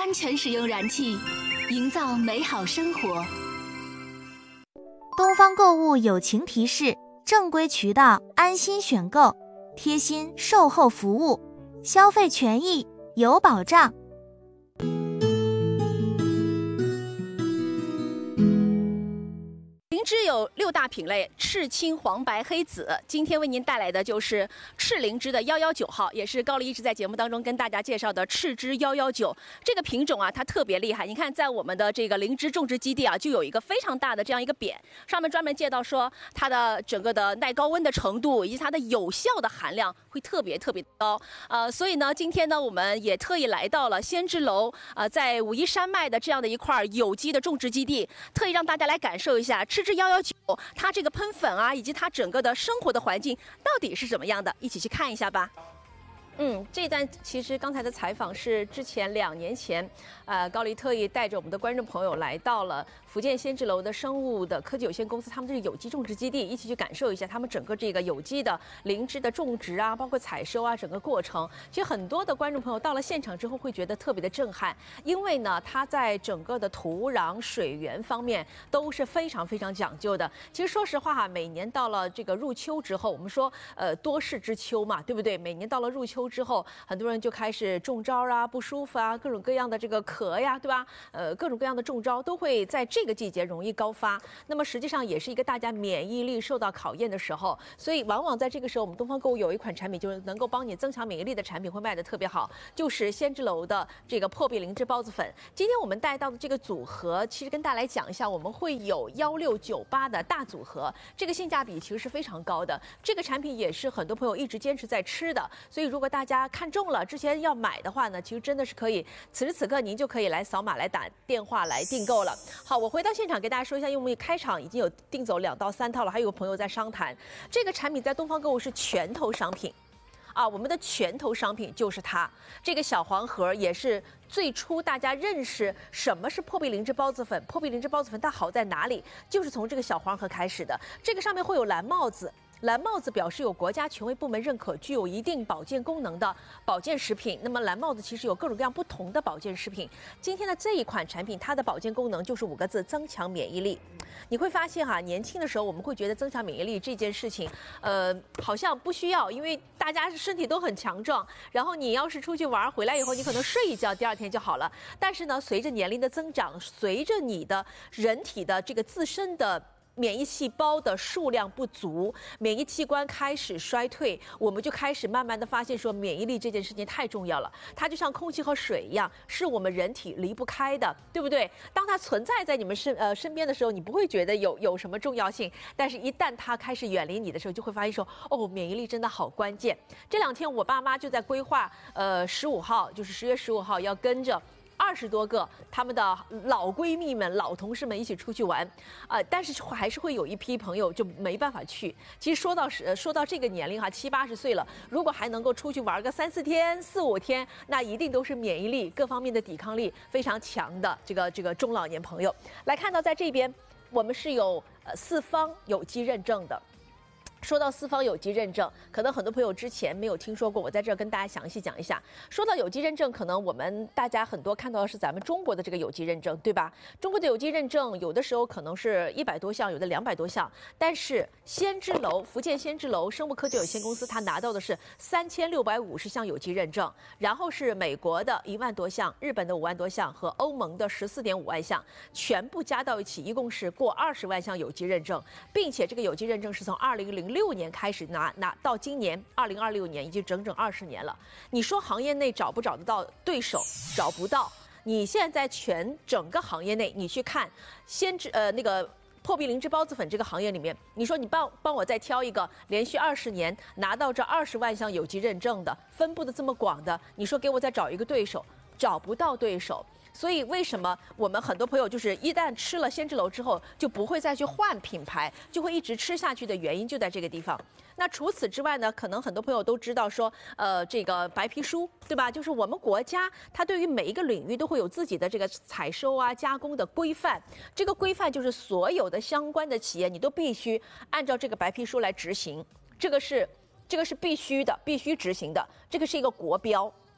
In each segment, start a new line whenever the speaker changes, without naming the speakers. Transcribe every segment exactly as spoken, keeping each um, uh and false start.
安全使用燃气，营造美好生活。
东方购物友情提示：正规渠道，安心选购，贴心售后服务，消费权益有保障。
灵芝有六大品类，赤、青、黄、白、黑、紫。今天为您带来的就是赤灵芝的幺幺九号，也是高丽一直在节目当中跟大家介绍的赤芝幺幺九。这个品种啊，它特别厉害。你看，在我们的这个灵芝种植基地啊，就有一个非常大的这样一个匾，上面专门介绍说它的整个的耐高温的程度以及它的有效的含量会特别特别高。呃，所以呢，今天呢，我们也特意来到了仙芝楼，呃，在武夷山脉的这样的一块有机的种植基地，特意让大家来感受一下赤芝幺幺九，它这个喷粉啊，以及它整个的生活的环境到底是怎么样的，一起去看一下吧。嗯，这段其实刚才的采访是之前两年前，呃，高丽特意带着我们的观众朋友来到了福建仙芝楼的生物的科技有限公司，他们这个有机种植基地，一起去感受一下他们整个这个有机的灵芝的种植啊，包括采收啊，整个过程。其实很多的观众朋友到了现场之后会觉得特别的震撼，因为呢，它在整个的土壤、水源方面都是非常非常讲究的。其实说实话哈，每年到了这个入秋之后，我们说呃多事之秋嘛，对不对？每年到了入秋之后，很多人就开始中招啊，不舒服啊，各种各样的这个咳呀，对吧？呃，各种各样的中招都会在这个季节容易高发。那么实际上也是一个大家免疫力受到考验的时候，所以往往在这个时候，我们东方购物有一款产品，就是能够帮你增强免疫力的产品，会卖得特别好，就是仙芝楼的这个破壁灵芝孢子粉。今天我们带到的这个组合，其实跟大家来讲一下，我们会有幺六九八的大组合，这个性价比其实是非常高的。这个产品也是很多朋友一直坚持在吃的，所以如果大家看中了，之前要买的话呢，其实真的是可以，此时此刻您就可以来扫码来打电话来订购了。好，我回到现场给大家说一下，因为我们开场已经有订走两到三套了，还有朋友在商谈，这个产品在东方购物是拳头商品。啊，我们的拳头商品就是它，这个小黄盒也是最初大家认识什么是破壁灵芝孢子粉。破壁灵芝孢子粉它好在哪里？就是从这个小黄盒开始的。这个上面会有蓝帽子。蓝帽子表示有国家权威部门认可，具有一定保健功能的保健食品。那么蓝帽子其实有各种各样不同的保健食品。今天的这一款产品，它的保健功能就是五个字：增强免疫力。你会发现哈、啊，年轻的时候我们会觉得增强免疫力这件事情，呃，好像不需要，因为大家身体都很强壮。然后你要是出去玩回来以后，你可能睡一觉，第二天就好了。但是呢，随着年龄的增长，随着你的人体的这个自身的免疫细胞的数量不足，免疫器官开始衰退，我们就开始慢慢的发现说，免疫力这件事情太重要了。它就像空气和水一样，是我们人体离不开的，对不对？当它存在在你们身呃身边的时候，你不会觉得有有什么重要性，但是一旦它开始远离你的时候，就会发现说，哦，免疫力真的好关键。这两天我爸妈就在规划，呃，十五号就是十月十五号要跟着二十多个他们的老闺蜜们、老同事们一起出去玩，呃，但是还是会有一批朋友就没办法去。其实说到是说到这个年龄哈，七八十岁了，如果还能够出去玩个三四天、四五天，那一定都是免疫力各方面的抵抗力非常强的这个这个中老年朋友。来看到在这边，我们是有呃四方有机认证的。说到四方有机认证，可能很多朋友之前没有听说过，我在这儿跟大家详细讲一下。说到有机认证，可能我们大家很多看到的是咱们中国的这个有机认证，对吧？中国的有机认证有的时候可能是一百多项，有的两百多项，但是仙芝楼福建仙芝楼生物科技有限公司它拿到的是三千六百五十项有机认证，然后是美国的一万多项，日本的五万多项和欧盟的十四点五万项，全部加到一起，一共是过二十万项有机认证，并且这个有机认证是从二零零六年开始拿拿到今年二零二六年，已经整整二十年了。你说行业内找不找得到对手？找不到。你现在在全整个行业内，你去看先知呃那个破壁灵芝孢子粉这个行业里面，你说你帮帮我再挑一个连续二十年拿到这二十万项有机认证的，分布的这么广的，你说给我再找一个对手，找不到对手。所以为什么我们很多朋友就是一旦吃了仙芝楼之后，就不会再去换品牌，就会一直吃下去的原因就在这个地方。那除此之外呢，可能很多朋友都知道说，呃，这个白皮书，对吧？就是我们国家它对于每一个领域都会有自己的这个采收啊、加工的规范。这个规范就是所有的相关的企业，你都必须按照这个白皮书来执行。这个是这个是必须的，必须执行的。这个是一个国标。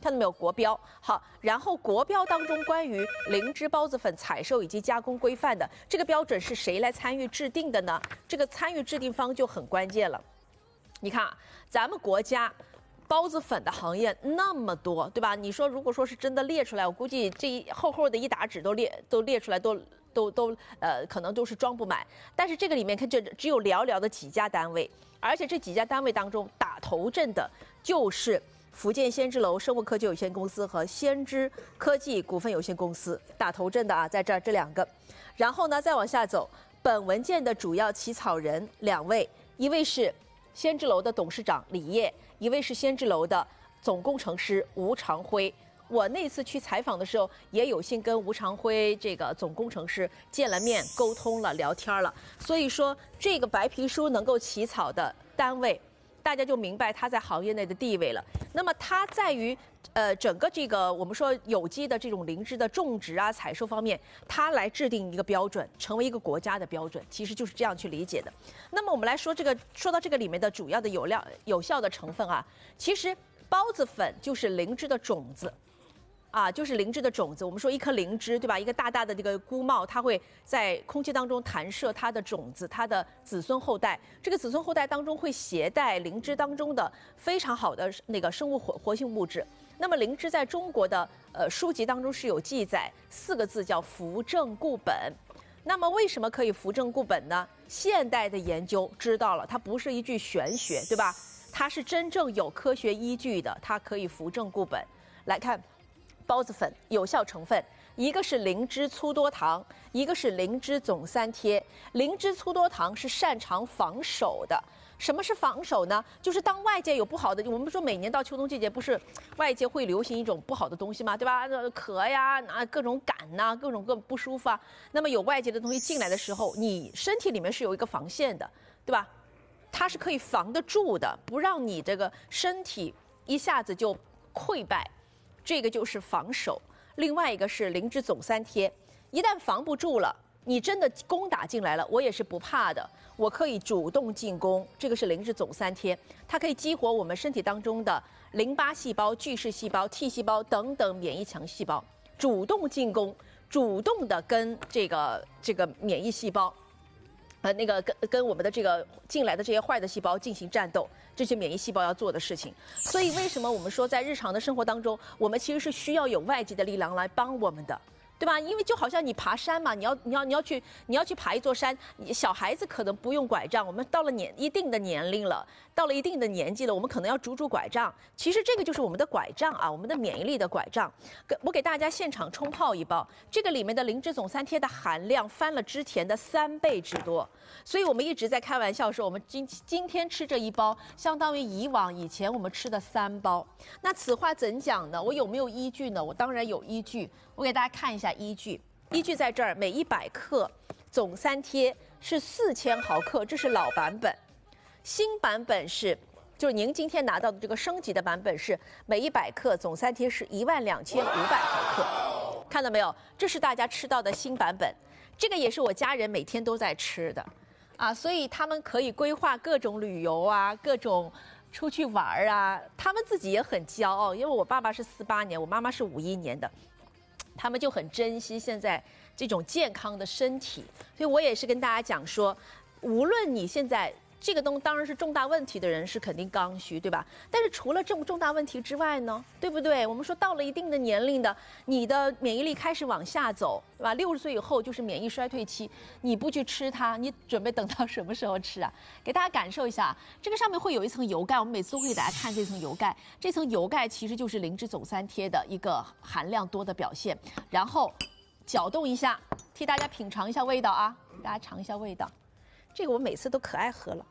看到没有？国标好，然后国标当中关于灵芝孢子粉采收以及加工规范的这个标准是谁来参与制定的呢？这个参与制定方就很关键了。你看啊，咱们国家孢子粉的行业那么多，对吧？你说如果说是真的列出来，我估计这一厚厚的一沓纸都列都列出来都。都都呃，可能都是装不满，但是这个里面看这只有寥寥的几家单位，而且这几家单位当中打头阵的就是福建先知楼生物科技有限公司和先知科技股份有限公司打头阵的啊，在这儿这两个，然后呢再往下走，本文件的主要起草人两位，一位是先知楼的董事长李烨，一位是先知楼的总工程师吴长辉。我那次去采访的时候，也有幸跟吴长辉这个总工程师见了面，沟通了，聊天了。所以说，这个白皮书能够起草的单位，大家就明白它在行业内的地位了。那么它在于，呃，整个这个我们说有机的这种灵芝的种植啊、采收方面，它来制定一个标准，成为一个国家的标准，其实就是这样去理解的。那么我们来说这个，说到这个里面的主要的有料有效的成分啊，其实孢子粉就是灵芝的种子。啊，就是灵芝的种子。我们说一颗灵芝，对吧？一个大大的这个菇帽，它会在空气当中弹射它的种子，它的子孙后代。这个子孙后代当中会携带灵芝当中的非常好的那个生物活活性物质。那么灵芝在中国的呃书籍当中是有记载，四个字叫扶正固本。那么为什么可以扶正固本呢？现代的研究知道了，它不是一句玄学，对吧？它是真正有科学依据的，它可以扶正固本。来看。孢子粉有效成分，一个是灵芝粗多糖，一个是灵芝总三萜。灵芝粗多糖是擅长防守的。什么是防守呢？就是当外界有不好的，我们说每年到秋冬季节，不是外界会流行一种不好的东西吗？对吧？咳呀，啊，各种感呐，各种各不舒服啊。那么有外界的东西进来的时候，你身体里面是有一个防线的，对吧？它是可以防得住的，不让你这个身体一下子就溃败。这个就是防守，另外一个是灵芝总三萜，一旦防不住了，你真的攻打进来了，我也是不怕的，我可以主动进攻。这个是灵芝总三萜，它可以激活我们身体当中的淋巴细胞、巨噬细胞、T 细胞等等免疫强细胞，主动进攻，主动的跟这个这个免疫细胞。呃，那个跟跟我们的这个进来的这些坏的细胞进行战斗，这些免疫细胞要做的事情。所以为什么我们说在日常的生活当中，我们其实是需要有外界的力量来帮我们的，对吧？因为就好像你爬山嘛，你要你要你要去你要去爬一座山，小孩子可能不用拐杖，我们到了年一定的年龄了，到了一定的年纪了，我们可能要拄拄拐杖。其实这个就是我们的拐杖啊，我们的免疫力的拐杖。我给大家现场冲泡一包，这个里面的灵芝总三萜的含量翻了之前的三倍之多。所以我们一直在开玩笑说，我们今今天吃这一包，相当于以往以前我们吃的三包。那此话怎讲呢？我有没有依据呢？我当然有依据。我给大家看一下依据，依据在这儿，每一百克总三萜是四千毫克，这是老版本。新版本是，就是您今天拿到的这个升级的版本是每一百克总三萜是一万两千五百毫克，看到没有？这是大家吃到的新版本，这个也是我家人每天都在吃的。啊，所以他们可以规划各种旅游啊，各种出去玩啊。他们自己也很骄傲，因为我爸爸是四八年，我妈妈是五一年的，他们就很珍惜现在这种健康的身体。所以我也是跟大家讲说，无论你现在这个东当然是重大问题的人是肯定刚需，对吧？但是除了这种重大问题之外呢，对不对？我们说到了一定的年龄的，你的免疫力开始往下走，对吧？六十岁以后就是免疫衰退期，你不去吃它，你准备等到什么时候吃啊？给大家感受一下，这个上面会有一层油盖，我们每次都会给大家看这层油盖，这层油盖其实就是灵芝总三萜的一个含量多的表现。然后搅动一下，替大家品尝一下味道啊，大家尝一下味道。这个我每次都可爱喝了。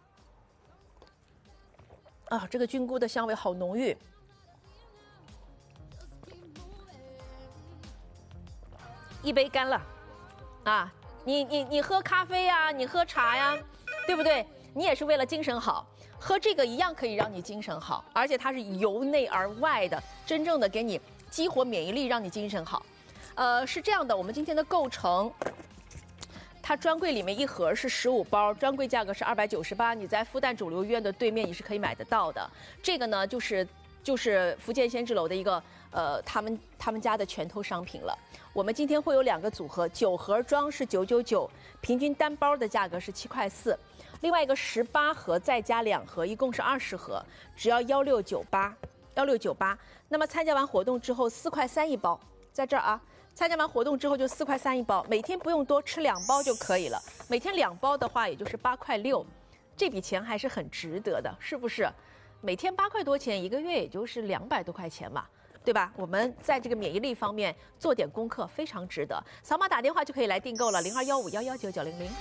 啊，这个菌菇的香味好浓郁，一杯干了，啊，你你你喝咖啡呀、啊，你喝茶呀、啊，对不对？你也是为了精神好，喝这个一样可以让你精神好，而且它是由内而外的，真正的给你激活免疫力，让你精神好。呃，是这样的，我们今天的构成。它专柜里面一盒是十五包，专柜价格是二百九十八，你在复旦主流医院的对面你是可以买得到的。这个呢，就是就是福建先知楼的一个呃，他们他们家的拳头商品了。我们今天会有两个组合，九盒装是九九九，平均单包的价格是七块四。另外一个十八盒再加两盒，一共是二十盒，只要幺六九八，幺六九八。那么参加完活动之后，四块三一包，在这儿啊。参加完活动之后就四块三一包，每天不用多，吃两包就可以了。每天两包的话，也就是八块六，这笔钱还是很值得的，是不是？每天八块多钱，一个月也就是两百多块钱嘛，对吧？我们在这个免疫力方面做点功课，非常值得。扫码打电话就可以来订购了，零二幺五幺幺九九零零。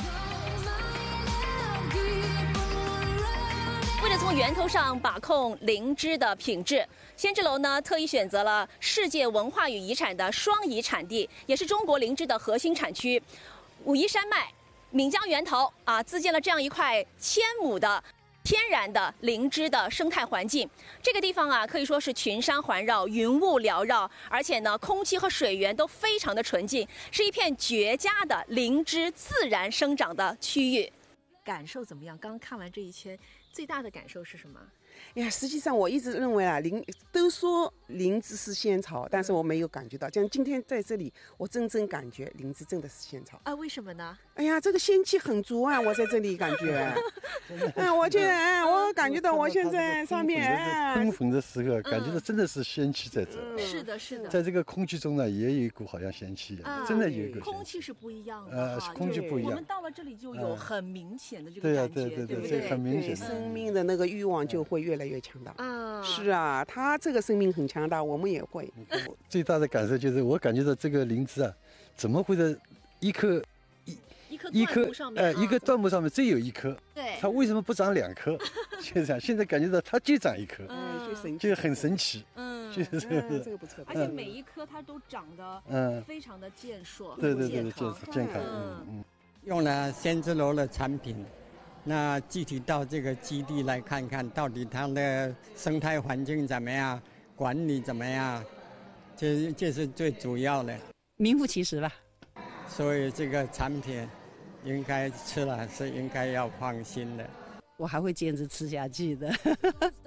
为了从源头上把控灵芝的品质，仙芝楼呢特意选择了世界文化与遗产的双遗产地，也是中国灵芝的核心产区——武夷山脉岷江源头啊，自建了这样一块千亩的天然的灵芝的生态环境。这个地方啊，可以说是群山环绕、云雾缭绕，而且呢，空气和水源都非常的纯净，是一片绝佳的灵芝自然生长的区域。感受怎么样？刚刚看完这一圈，最大的感受是什么？
哎呀，实际上我一直认为啊，灵都说灵芝是仙草，但是我没有感觉到。像今天在这里，我真正感觉灵芝真的是仙草
啊！为什么呢？
哎呀，这个仙气很足啊！我在这里感觉，哎，我觉得，哎，我感觉到我现在上面，哎，
喷粉的时候，感觉到真的是仙气在这。
嗯、是的，是的。
在这个空气中呢，也有一股好像仙气，啊、真的有一股。
空气是不一样的，
呃，空气不一样。
我们到了这里就有很明显的这个
感
觉，
对呀，对对
对，
对，很明显。
生命的那个欲望就会越来越强大。啊，是啊，他这个生命很强大，我们也会。
最大的感受就是，我感觉到这个灵芝啊，怎么会在一棵
一一棵
一棵
哎
一个段木上面只有一颗？
对，
它为什么不长两颗？就这样，现在感觉到它就长一颗，
嗯，
就很神奇。
嗯，
就是
这个不错。
而且每一颗它都长得嗯非常的健硕，
对对对对，健健康。嗯嗯。
用了仙芝楼的产品。那具体到这个基地来看看，到底它的生态环境怎么样，管理怎么样，这这是最主要的，
名副其实吧。
所以这个产品应该吃了是应该要放心的，
我还会坚持吃下去的。